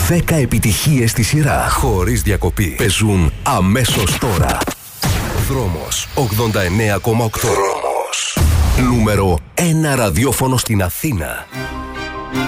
10 επιτυχίες στη σειρά, χωρίς διακοπή. Παίζουν αμέσως τώρα. Δρόμος 89,8. Δρόμος. Νούμερο 1 ραδιόφωνο στην Αθήνα.